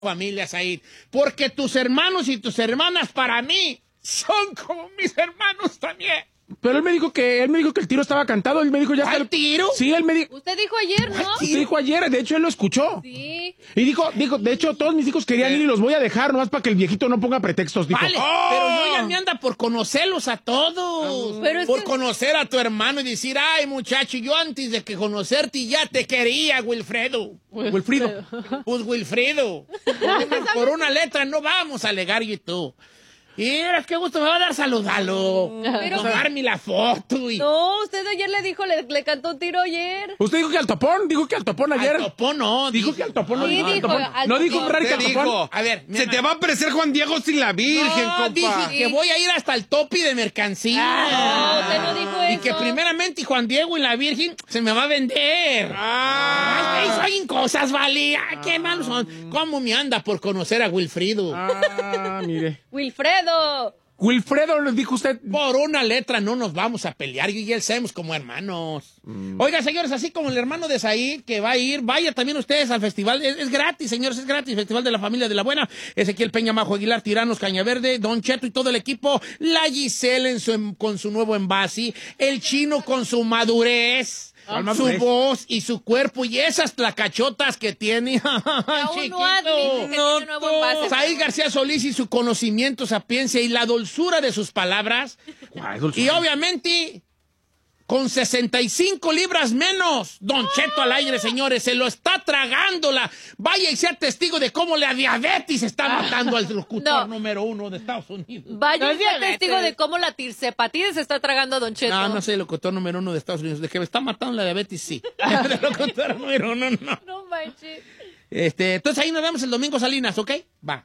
familia, Said, porque tus hermanos y tus hermanas para mí son como mis hermanos también. Pero él me dijo que el tiro estaba cantado. Él me dijo ya está. ¿El tiro? Sí, él me dijo. Usted dijo ayer, ¿no? Usted dijo ayer, de hecho él lo escuchó. Sí. Y dijo, de hecho todos mis hijos querían ir y los voy a dejar nomás para que el viejito no ponga pretextos. Dijo, Vale, pero yo ya me anda por conocerlos a todos. Pero es por que... conocer a tu hermano y decir, ay, muchacho, yo antes de que conocerte ya te quería, Wilfredo. Wilfrido. Pues Wilfredo. Por una letra no vamos a alegar yo y tú. Y eras qué gusto me va a dar saludarlo. Pero... tomarme la foto y... No, usted ayer le dijo, le cantó un tiro ayer. Usted dijo que al topón, ayer. Al topón no. Dijo que al topón no Sí, dijo. dijo, al No dijo topón. Ferrari que al Usted topón. dijo, A ver, se te va a aparecer Juan Diego sin la Virgen, No, compa. dije que voy a ir hasta el topi de mercancía. No, usted no dijo Y eso. que primeramente Juan Diego y la Virgen se me va a vender. Ay, soy cosas, vale. Ay, qué malos son. ¿Cómo me anda por conocer a Wilfrido? Mire. Wilfredo. Wilfredo, le dijo usted. Por una letra no nos vamos a pelear. Yo y él somos como hermanos. Oiga, señores, así como el hermano de Said que va a ir, vaya también ustedes al festival. Es gratis, señores, es gratis. Festival de la Familia de la Buena. Ezequiel Peña, Majo Aguilar, Tiranos, Cañaverde, Don Cheto y todo el equipo. La Giselle con su nuevo envase. El Chino con su madurez. Su voz y su cuerpo y esas tlacachotas que tiene. Aún no admite que tiene nuevo envase. Said García Solís y su conocimiento, sapiencia y la dulzura de sus palabras. Y obviamente, con 65 libras menos, Don Cheto al aire, señores, se lo está tragando Vaya y sea testigo de cómo la diabetes está matando al locutor número 1 de Estados Unidos. Vaya y sea testigo de cómo la tirsepatide se está tragando a Don Cheto. No soy el locutor número 1 de Estados Unidos. De que me está matando la diabetes, sí. El locutor número 1, no. No manches. Entonces ahí nos vemos el domingo, Salinas, ¿ok? Va.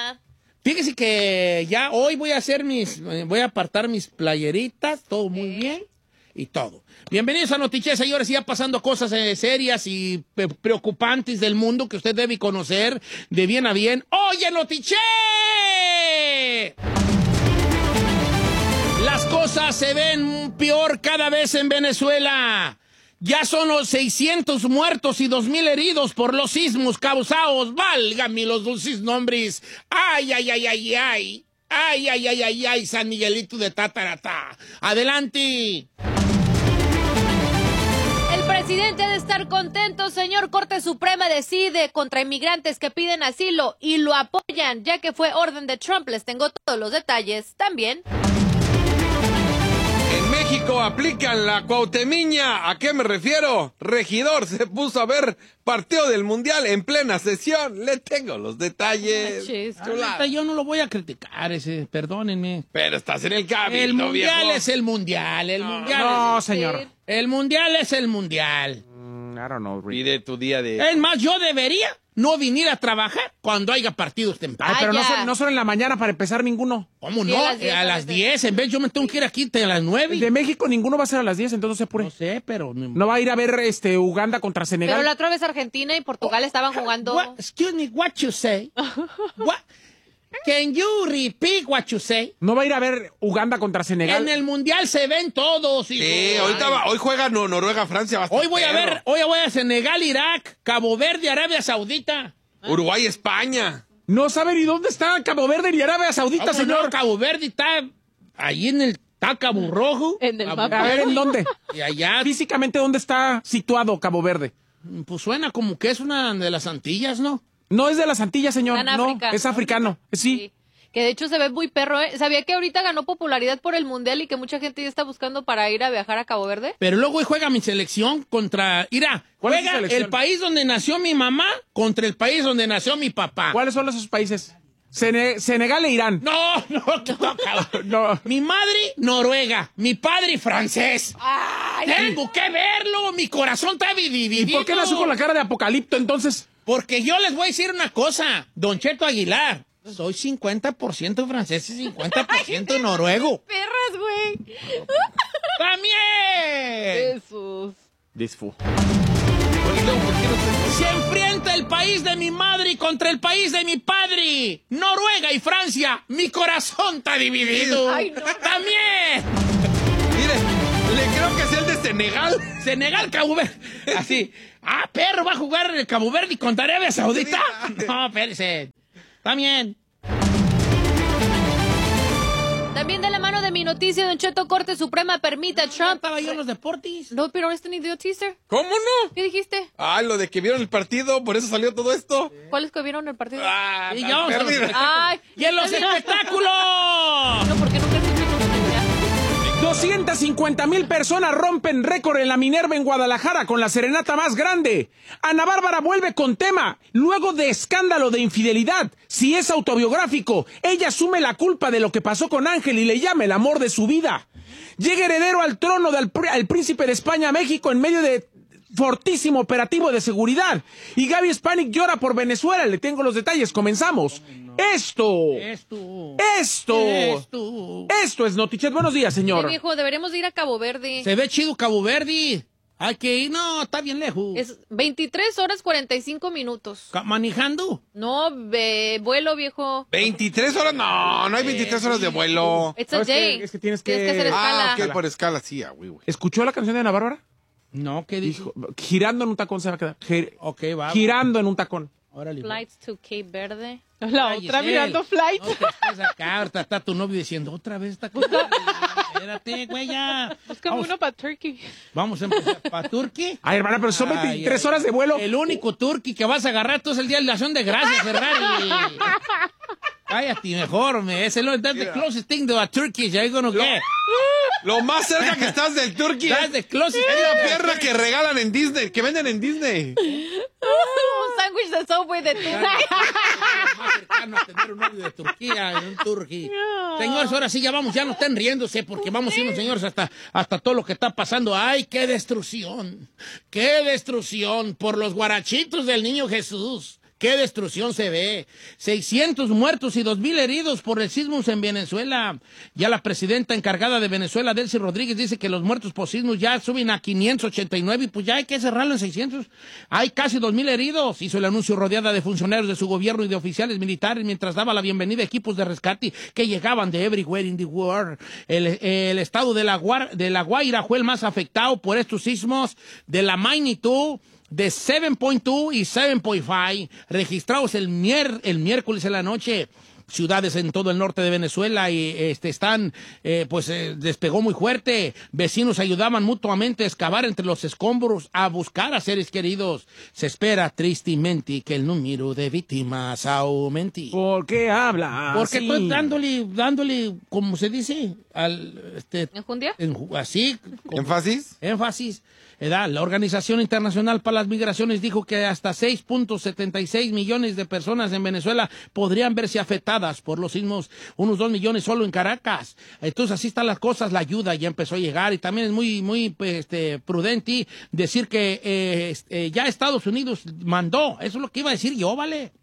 Fíjese que ya hoy voy a hacer voy a apartar mis playeritas, todo muy bien y todo. Bienvenidos a Notiche, señores, ya pasando cosas serias y preocupantes del mundo que usted debe conocer de bien a bien. ¡Oye, Notiche! Las cosas se ven peor cada vez en Venezuela. Ya son los 600 muertos y 2,000 heridos por los sismos causados. Válgame los dulces nombres. ¡Ay, ay, ay, ay, ay! ¡Ay, ay, ay, ay, ay! San Miguelito de Tataratá. ¡Adelante! El presidente ha de estar contento, señor. Corte Suprema decide contra inmigrantes que piden asilo y lo apoyan, ya que fue orden de Trump. Les tengo todos los detalles también. En México aplican la cuautemiña. ¿A qué me refiero? Regidor se puso a ver partido del Mundial en plena sesión. Le tengo los detalles. Chulada. Yo no lo voy a criticar, perdónenme. Pero estás en el cabildo, El Mundial viejo. es el Mundial. El Mundial No, es... señor. El Mundial es el Mundial. I don't know, Rick. Pide tu día de... Es más, yo debería no venir a trabajar cuando haya partidos temprano. Pero ya. no son en la mañana para empezar ninguno. ¿Cómo Sí, no? a las 10 En vez yo me tengo que ir aquí a las 9. El de México ninguno va a ser a las 10, entonces se apure. No sé, pero... No va a ir a ver Uganda contra Senegal. Pero la otra vez Argentina y Portugal estaban jugando. Excuse me, what you say? Can you repeat what you say? No va a ir a ver Uganda contra Senegal. En el Mundial se ven todos. Hijo. Sí, hoy juega Noruega, Francia. Va a estar Hoy voy a perro. ver, hoy voy a Senegal, Irak, Cabo Verde, Arabia Saudita. Uruguay, España. No sabe ni dónde está Cabo Verde ni Arabia Saudita, ¿Cómo señor. no? Cabo Verde está ahí en el Cabo Rojo. En el Cabo mapa. A ver, ¿en dónde? Y allá, Físicamente, ¿dónde está situado Cabo Verde? pues suena como que es una de las Antillas, ¿no? No es de las Antillas, señor. Está en No, África. es africano. Sí. Que de hecho se ve muy perro, ¿eh? ¿Sabía que ahorita ganó popularidad por el Mundial y que mucha gente ya está buscando para ir a viajar a Cabo Verde? Pero luego hoy juega mi selección contra... Mira, ¿Cuál es juega tu selección? el país donde nació mi mamá contra el país donde nació mi papá. ¿Cuáles son esos países? Senegal e Irán. No, cabrón. No. Mi madre, Noruega. Mi padre, francés. ¡Ay! Tengo que verlo. Mi corazón está dividido. ¿Y por qué nació con la cara de Apocalipto entonces? Porque yo les voy a decir una cosa, Don Cheto Aguilar. Soy 50% francés y 50% noruego. ¡Perras, güey! ¡También! Jesús. Disfu. Se enfrenta el país de mi madre contra el país de mi padre. Noruega y Francia. Mi corazón está dividido. Ay, no. ¡También! Mire, le creo que es el de Senegal. Senegal, Cabo Verde. Así. Ah, perro, va a jugar el Cabo Verde contra Arabia Saudita. No, espérese. Está bien. También de la mano de mi noticia, Don Cheto, Corte Suprema permite a Trump... Estaba yo en los deportes. No, pero este ni dio teaser. ¿Cómo no? ¿Qué dijiste? Ah, lo de que vieron el partido, por eso salió todo esto. ¿Cuáles que vieron el partido? Ah, Y ya vamos a los- perdida. Ay. ¡Y en los espectáculos! No, porque nunca escuché tu noticia. 250,000 personas rompen récord en la Minerva en Guadalajara con la serenata más grande. Ana Bárbara vuelve con tema, luego de escándalo de infidelidad. Si es autobiográfico, ella asume la culpa de lo que pasó con Ángel y le llama el amor de su vida. Llega heredero al trono al príncipe de España a México en medio de fortísimo operativo de seguridad. Y Gaby Spanik llora por Venezuela. Le tengo los detalles. Comenzamos. Esto es Notichet. Buenos días, señor. Viejo, deberíamos de ir a Cabo Verde. Se ve chido Cabo Verde. Hay que ir. No, está bien lejos. Es 23 horas 45 minutos. ¿Manejando? No, vuelo, viejo. 23 horas, no hay 23 horas de vuelo. It's a No, day. es que tienes que- hacer escala. Ah, ok, por escala, sí, güey. ¿Escuchó la canción de Ana Bárbara? No, ¿qué dijo? Dijo, girando en un tacón se va a quedar. Ok, va. Girando en un tacón. Órale. Flights to Cape Verde. La Ay, otra Giselle, mirando Flight. No te estés acá, ahorita está tu novio diciendo otra vez está acá. Espérate, güey, ya. Búscame Vamos, uno para Turkey. vamos a empezar. ¿Para Turquía? Ay, hermana, pero son 23 horas de vuelo. El único turqui que vas a agarrar tú es el Día de la Acción de Gracias, Ferrari. Cállate mejor, es el that's the closest thing to a turkey you're gonna get. Lo más cerca que estás del Turkey That's the closest es thing la to a pierna que regalan en Disney, que venden en Disney. Un sándwich de Subway de Turkey. más cercano a tener un novio de Turquía, un turqui. Señores, ahora sí ya vamos, ya no estén riéndose porque vamos a irnos, señores, hasta todo lo que está pasando. ¡Ay, qué destrucción! ¡Qué destrucción por los guarachitos del niño Jesús! ¡Qué destrucción se ve! 600 muertos y 2,000 heridos por el sismos en Venezuela. Ya la presidenta encargada de Venezuela, Delcy Rodríguez, dice que los muertos por sismos ya suben a 589 y pues ya hay que cerrarlo en 600. Hay casi 2,000 heridos. Hizo el anuncio rodeada de funcionarios de su gobierno y de oficiales militares mientras daba la bienvenida a equipos de rescate que llegaban de everywhere in the world. El estado de la Guaira fue el más afectado por estos sismos de la magnitud de 7.2 y 7.5 registrados el miércoles en la noche. Ciudades en todo el norte de Venezuela y despegó muy fuerte. Vecinos ayudaban mutuamente a excavar entre los escombros, a buscar a seres queridos. Se espera tristemente que el número de víctimas aumente. ¿Por qué habla? Porque así? estoy dándole, como se dice, ¿Enjundia? así. ¿Énfasis? La Organización Internacional para las Migraciones dijo que hasta 6.76 millones de personas en Venezuela podrían verse afectadas por los sismos, unos 2 millones solo en Caracas. Entonces así están las cosas, la ayuda ya empezó a llegar y también es muy prudente decir que ya Estados Unidos mandó, eso es lo que iba a decir yo, ¿vale?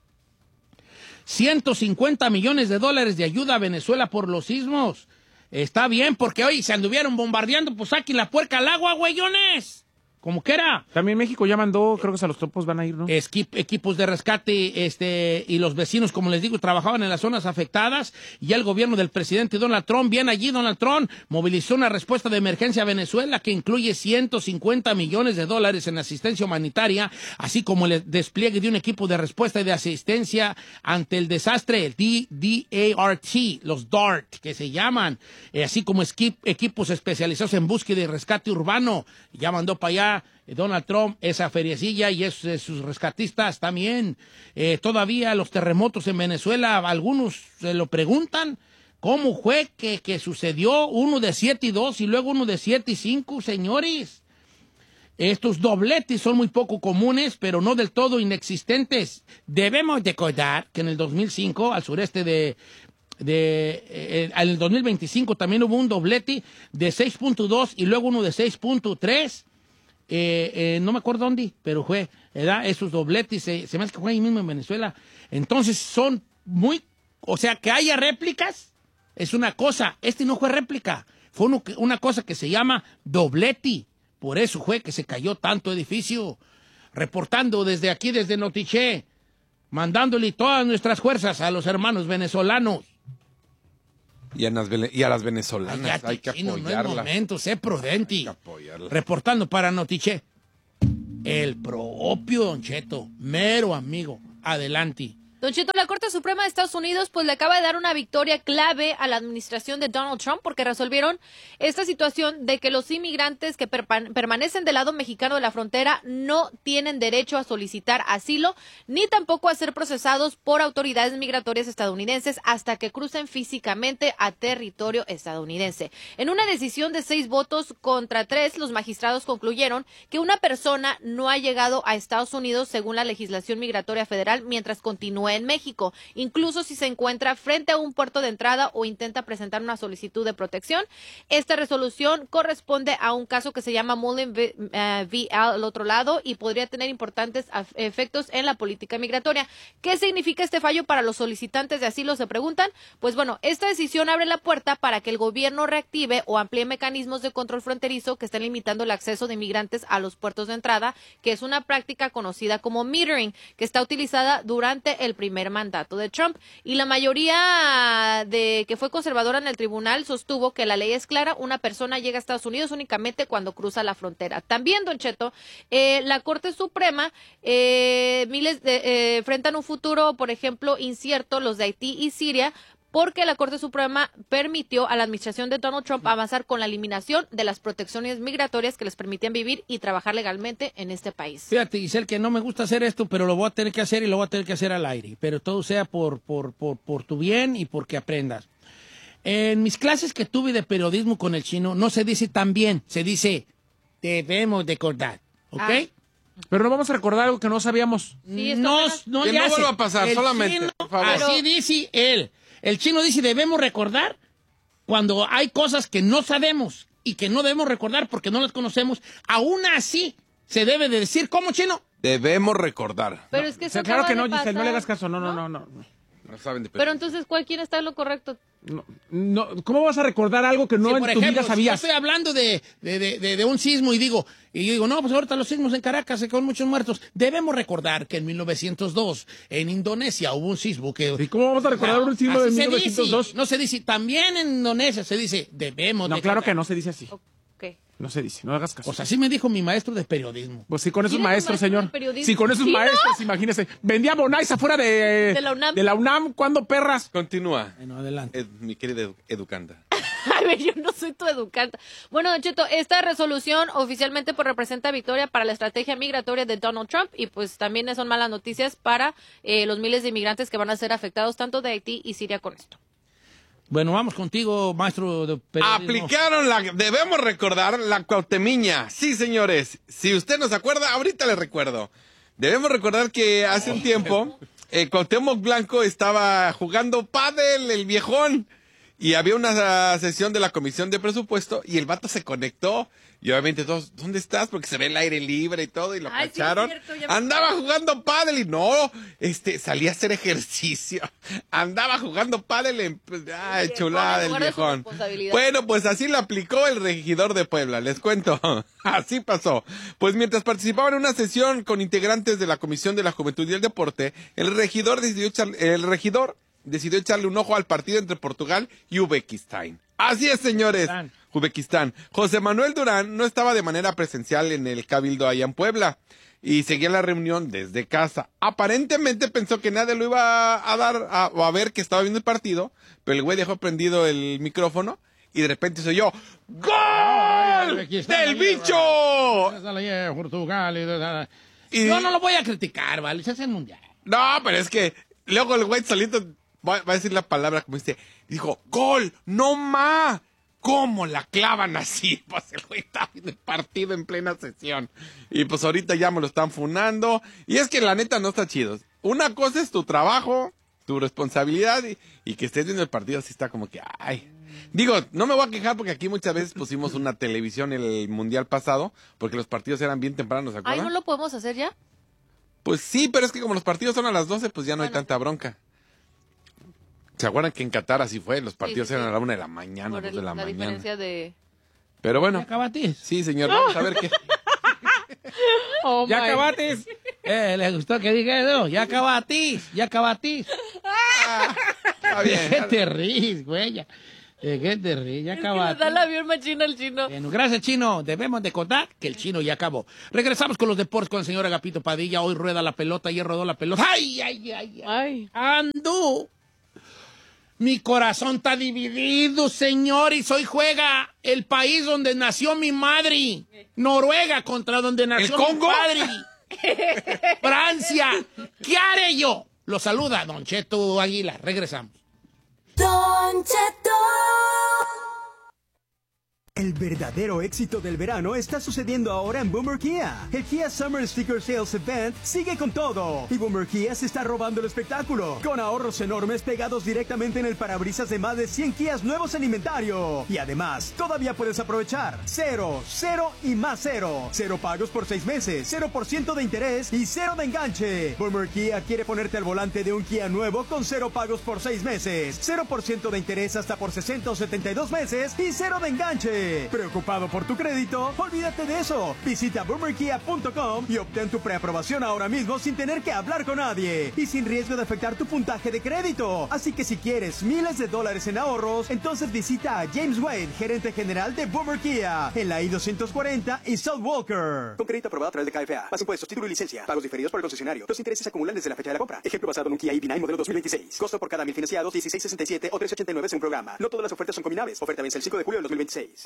$150 millones de ayuda a Venezuela por los sismos. Está bien, porque hoy se anduvieron bombardeando, pues saquen la puerca al agua, güeyones. Como que era. También México ya mandó, creo que a los topos van a ir, ¿no? Equipos de rescate, y los vecinos, como les digo, trabajaban en las zonas afectadas, y el gobierno del presidente Donald Trump, bien allí Donald Trump, movilizó una respuesta de emergencia a Venezuela que incluye $150 millones en asistencia humanitaria, así como el despliegue de un equipo de respuesta y de asistencia ante el desastre, el DART, los DART, que se llaman, así como equipos especializados en búsqueda y rescate urbano. Ya mandó para allá Donald Trump esa feriecilla y sus rescatistas también. Todavía los terremotos en Venezuela, algunos se lo preguntan, ¿cómo fue que sucedió uno de 7.2 y luego uno de 7.5, señores? Estos dobletes son muy poco comunes, pero no del todo inexistentes. Debemos recordar que en el 2005, al sureste en el 2025 también hubo un doblete de 6.2 y luego uno de 6.3. No me acuerdo dónde, pero fue, ¿verdad? Esos dobletes, se me hace que fue ahí mismo en Venezuela. Entonces son o sea, que haya réplicas, es una cosa. No fue réplica, fue una cosa que se llama doblete. Por eso fue que se cayó tanto edificio. Reportando desde aquí, desde Notiche, mandándole todas nuestras fuerzas a los hermanos venezolanos. Y a las venezolanas Cállate, hay que chino, no es apoyarlas. momento, sé prudente. Hay que apoyarlas. Reportando para Notiche. El propio Don Cheto, mero amigo. Adelante. Don Cheto, la Corte Suprema de Estados Unidos pues le acaba de dar una victoria clave a la administración de Donald Trump porque resolvieron esta situación de que los inmigrantes que permanecen del lado mexicano de la frontera no tienen derecho a solicitar asilo ni tampoco a ser procesados por autoridades migratorias estadounidenses hasta que crucen físicamente a territorio estadounidense. En una decisión de 6 votos contra 3, los magistrados concluyeron que una persona no ha llegado a Estados Unidos según la legislación migratoria federal mientras continúe en México, incluso si se encuentra frente a un puerto de entrada o intenta presentar una solicitud de protección. Esta resolución corresponde a un caso que se llama Mullen v. al otro lado y podría tener importantes efectos en la política migratoria. ¿Qué significa este fallo para los solicitantes de asilo? Se preguntan. Pues bueno, esta decisión abre la puerta para que el gobierno reactive o amplíe mecanismos de control fronterizo que están limitando el acceso de inmigrantes a los puertos de entrada, que es una práctica conocida como metering, que está utilizada durante el primer mandato de Trump, y la mayoría de que fue conservadora en el tribunal sostuvo que la ley es clara, una persona llega a Estados Unidos únicamente cuando cruza la frontera. También, Don Cheto, la Corte Suprema enfrentan un futuro, por ejemplo, incierto, los de Haití y Siria, porque la Corte Suprema permitió a la administración de Donald Trump avanzar con la eliminación de las protecciones migratorias que les permitían vivir y trabajar legalmente en este país. Fíjate, Giselle, que no me gusta hacer esto, pero lo voy a tener que hacer y lo voy a tener que hacer al aire. Pero todo sea por tu bien y porque aprendas. En mis clases que tuve de periodismo con el chino, no se dice también, se dice debemos recordar, ¿ok? Pero no vamos a recordar algo que no sabíamos. Sí, no Que no vuelva a pasar, el solamente, chino, por favor. así dice él. El chino dice debemos recordar cuando hay cosas que no sabemos y que no debemos recordar porque no las conocemos. Aún así se debe de decir, ¿cómo, chino? Debemos recordar. Pero es que eso Claro acaba que no, de pasar. Giselle, no le hagas caso. No. No saben de Pero entonces, ¿quién está en lo correcto? No, ¿cómo vas a recordar algo que no Sí, en por tu ejemplo, vida sabías? si yo estoy hablando de un sismo y yo digo, no, pues ahorita los sismos en Caracas con muchos muertos. Debemos recordar que en 1902 en Indonesia hubo un sismo que... ¿Y cómo vamos a recordar un sismo de así se 1902? dice, no se dice, también en Indonesia se dice, debemos No, de claro recordar. que no se dice así. Ok. No se dice, no hagas caso. Pues así me dijo mi maestro de periodismo. Pues sí, con esos ¿Quién es tu maestros, maestro señor. de periodismo? Sí, con esos ¿Sí, no? maestros, imagínese. Vendía bonais afuera De la UNAM. De la UNAM, ¿cuándo, perras? Continúa, Bueno, adelante. mi querida educanda. A ver, yo no soy tu educanda. Bueno, Don Cheto, esta resolución oficialmente pues representa victoria para la estrategia migratoria de Donald Trump y pues también son malas noticias para los miles de inmigrantes que van a ser afectados tanto de Haití y Siria con esto. Bueno, vamos contigo, maestro de periodismo. Debemos recordar la cuautemiña. Sí, señores. Si usted no se acuerda, ahorita le recuerdo. Debemos recordar que hace un tiempo, Cuauhtémoc Blanco estaba jugando pádel, el viejón. Y había una sesión de la Comisión de Presupuesto y el vato se conectó. Y obviamente todos, ¿dónde estás? Porque se ve el aire libre y todo, y lo Ay, sí, cacharon. es cierto, ya me Andaba acuerdo. jugando pádel y no, salía a hacer ejercicio. Andaba jugando pádel ay, Bien, chulada pone en el lugar de su viejón. responsabilidad. Bueno, pues así lo aplicó el regidor de Puebla, les cuento. Así pasó. Pues mientras participaba en una sesión con integrantes de la Comisión de la Juventud y el Deporte, el regidor decidió echarle un ojo al partido entre Portugal y Uzbekistán. Así es, señores. Uzbekistán. José Manuel Durán no estaba de manera presencial en el Cabildo allá en Puebla y seguía la reunión desde casa. Aparentemente pensó que nadie lo iba a dar o a ver que estaba viendo el partido, pero el güey dejó prendido el micrófono y de repente se oyó ¡Gol! ¡Del bicho! Y- Yo no lo voy a criticar, ¿vale? Se hace el mundial. No, pero es que luego el güey solito va a decir la palabra como dijo, ¡gol! ¡No ma! ¿Cómo la clavan así? Pues el güey está viendo el partido en plena sesión. Y pues ahorita ya me lo están funando. Y es que la neta no está chido. Una cosa es tu trabajo, tu responsabilidad y que estés viendo el partido así está como que, ay. Digo, no me voy a quejar porque aquí muchas veces pusimos una televisión el mundial pasado porque los partidos eran bien tempranos, ¿se Ay, acuerdan? ¿no lo podemos hacer ya? Pues sí, pero es que como los partidos son a las 12, pues ya no hay Bueno. tanta bronca. ¿Se acuerdan que en Qatar así fue? Los partidos sí, eran sí. a la 1 de la mañana, Por 2 de la la mañana. diferencia de... Pero ¿Ya bueno, acabaste? sí, señor, vamos a ver qué. Oh, ¡Ya my. acabaste! ¿Le gustó que dije eso? Ya acabaste, ya acabaste. Está bien. ¿Qué te ríes, güey? Ya Es acabaste. que nos da el avión machino al chino. Bueno, gracias, Chino. Debemos de contar que el Chino ya acabó. Regresamos con los deportes con el señor Agapito Padilla. Hoy rueda la pelota, ayer rodó la pelota. ¡Ay! ¡Ando! Mi corazón está dividido, señores. Hoy juega el país donde nació mi madre. Noruega contra donde nació mi padre. Francia. ¿Qué haré yo? Lo saluda Don Cheto Aguilar. Regresamos. Don Cheto. El verdadero éxito del verano está sucediendo ahora en Boomer Kia. El Kia Summer Sticker Sales Event sigue con todo. Y Boomer Kia se está robando el espectáculo, con ahorros enormes pegados directamente en el parabrisas de más de 100 Kias nuevos en inventario. Y además, todavía puedes aprovechar 0, 0 y más 0. 0 pagos por 6 meses, 0% de interés y 0 de enganche. Boomer Kia quiere ponerte al volante de un Kia nuevo con 0 pagos por 6 meses, 0% de interés hasta por 60 o 72 meses y 0 de enganche. ¿Preocupado por tu crédito? Olvídate de eso. Visita boomerkia.com y obtén tu preaprobación ahora mismo sin tener que hablar con nadie y sin riesgo de afectar tu puntaje de crédito. Así que si quieres miles de dólares en ahorros, entonces visita a James Wade, gerente general de Boomer Kia, en la I-240 y South Walker. Con crédito aprobado a través de KFA. Más impuestos, título y licencia. Pagos diferidos por el concesionario. Los intereses acumulan desde la fecha de la compra. Ejemplo basado en un Kia EV9 modelo 2026. Costo por cada 1000 financiados, $16.67 o $3.89 según programa. No todas las ofertas son combinables. Oferta vence el 5 de julio del 2026.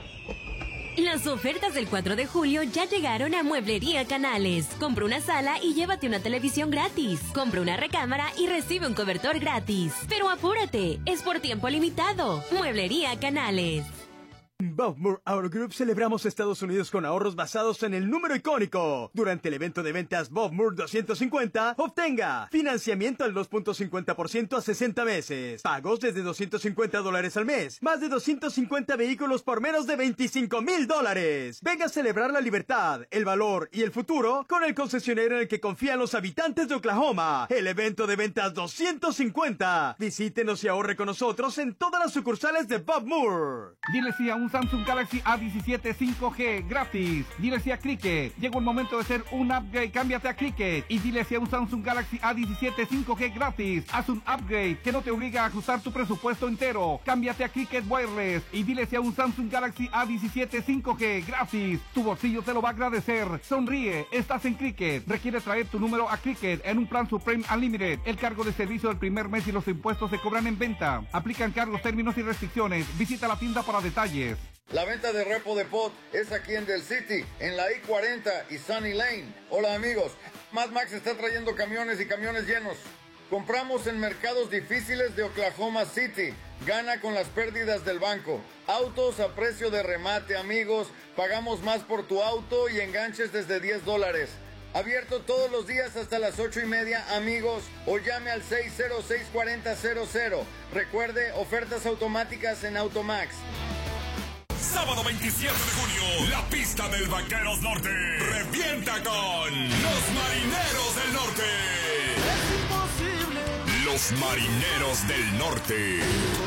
Las ofertas del 4 de julio ya llegaron a Mueblería Canales. Compra una sala y llévate una televisión gratis. Compra una recámara y recibe un cobertor gratis. Pero apúrate, es por tiempo limitado. Mueblería Canales. Bob Moore Auto Group celebramos Estados Unidos con ahorros basados en el número icónico. Durante el evento de ventas Bob Moore 250, obtenga financiamiento al 2.50% a 60 meses, pagos desde $250 al mes, más de 250 vehículos por menos de $25,000. Venga a celebrar la libertad, el valor y el futuro con el concesionario en el que confían los habitantes de Oklahoma. El evento de ventas 250. Visítenos y ahorre con nosotros en todas las sucursales de Bob Moore. Dile sí a un Samsung Galaxy A17 5G gratis. Dile sí a Cricket. Llegó el momento de hacer un upgrade. Cámbiate a Cricket. Y dile sí a un Samsung Galaxy A17 5G gratis. Haz un upgrade que no te obliga a ajustar tu presupuesto entero. Cámbiate a Cricket Wireless. Y dile sí a un Samsung Galaxy A17 5G gratis. Tu bolsillo te lo va a agradecer. Sonríe. Estás en Cricket. Requiere traer tu número a Cricket en un plan Supreme Unlimited. El cargo de servicio del primer mes y los impuestos se cobran en venta. Aplican cargos, términos y restricciones. Visita la tienda para detalles. La venta de repo de pot es aquí en Del City, en la I-40 y Sunny Lane. Hola amigos, Mad Max está trayendo camiones y camiones llenos. Compramos en mercados difíciles de Oklahoma City. Gana con las pérdidas del banco. Autos a precio de remate, amigos. Pagamos más por tu auto y enganches desde $10. Abierto todos los días hasta las 8:30, amigos, o llame al 606-4000. Recuerde, ofertas automáticas en Automax. Sábado 27 de junio, la pista del Vaqueros Norte revienta con los Marineros del Norte. Es imposible. Los Marineros del Norte.